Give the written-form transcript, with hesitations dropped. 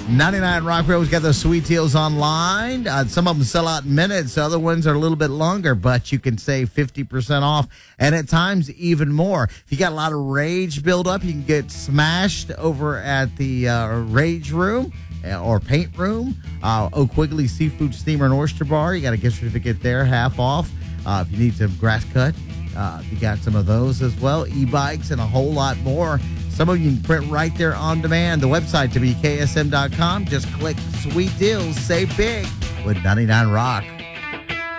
99 Rock Road's got those sweet deals online. Some of them sell out in minutes. Other ones are a little bit longer, but you can save 50% off, and at times even more. If you got a lot of rage build up, you can get smashed over at the Rage Room or Paint Room. Oak Quigley Seafood Steamer and Oyster Bar. You got a gift certificate there, half off. If you need some grass cut, you got some of those as well. E-bikes and a whole lot more. Some of you can print right there on demand. The website, WKSM.com. Just click Sweet Deals. Save big with 99 Rock.